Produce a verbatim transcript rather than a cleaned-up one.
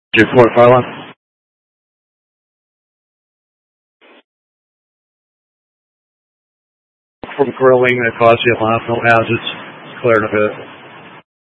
J four Farland. From grilling that caused you a lot, no hazards. Cleared a bit.